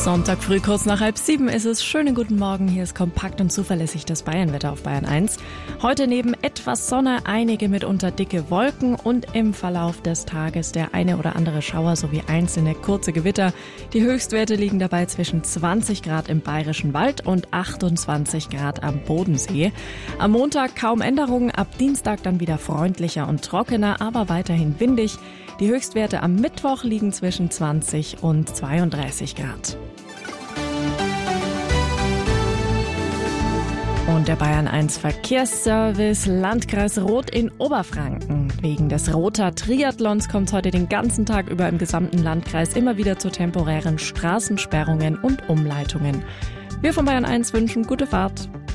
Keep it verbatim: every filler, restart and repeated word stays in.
Sonntag früh, kurz nach halb sieben ist es. Schönen guten Morgen, hier ist kompakt und zuverlässig das Bayernwetter auf Bayern eins. Heute neben etwas Sonne einige mitunter dicke Wolken und im Verlauf des Tages der eine oder andere Schauer sowie einzelne kurze Gewitter. Die Höchstwerte liegen dabei zwischen zwanzig Grad im Bayerischen Wald und achtundzwanzig Grad am Bodensee. Am Montag kaum Änderungen, ab Dienstag dann wieder freundlicher und trockener, aber weiterhin windig. Die Höchstwerte am Mittwoch liegen zwischen zwanzig und zweiunddreißig Grad. Und der Bayern eins Verkehrsservice Landkreis Roth in Oberfranken. Wegen des Rother Triathlons kommt es heute den ganzen Tag über im gesamten Landkreis immer wieder zu temporären Straßensperrungen und Umleitungen. Wir von Bayern eins wünschen gute Fahrt.